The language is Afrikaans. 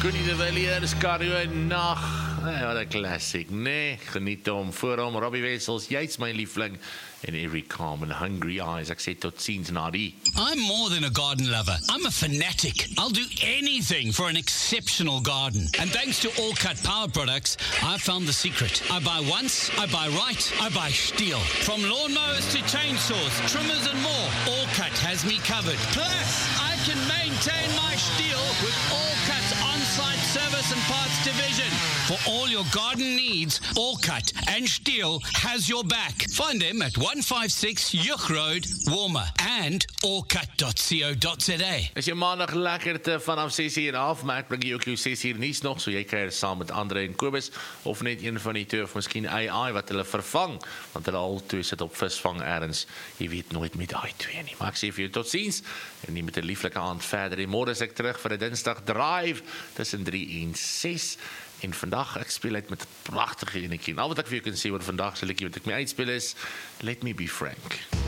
Connie de Villiers, Karoo en Nacht. Wat 'n classic, nee. Geniet hom voor hom. Robbie Wessels, jy's my liefling. En Eric Carmen, Hungry Eyes. Ek sê tot ziens na die. I'm more than a garden lover. I'm a fanatic. I'll do anything for an exceptional garden. And thanks to All Cut Power Products, I've found the secret. I buy once, I buy right, I buy Stihl. From lawnmowers to chainsaws, trimmers and more, All Cut has me covered. Plus, I can maintain my Stihl with All Cut's on-site service and parts division. For all your garden needs, All Cut and Stihl has your back. Find them at 156 Yuch Road, Warmer, and allcut.co.za. Is jou maandag lekkerte vanaf 6:00 af, maar ek bring jou ook jou 6:00 nuus nog, so jy kry saam met Andre en Kobus, of net een van die twee, of miskien AI wat hulle vervang, want hulle al twee sit op visvang ergens, jy weet nooit met daai twee nie. Maar ek sê vir jou tot ziens, en nie met 'n lieflike aand verder. En môre is ek terug vir 'n Dinsdag drive, tussen 3 en 6, en vandag, ek speel uit met 'n pragtige enetjie. En al wat ek vir jou kan sê oor vandag se liedjie wat ek mee uitspeel is, Let Me Be Frank.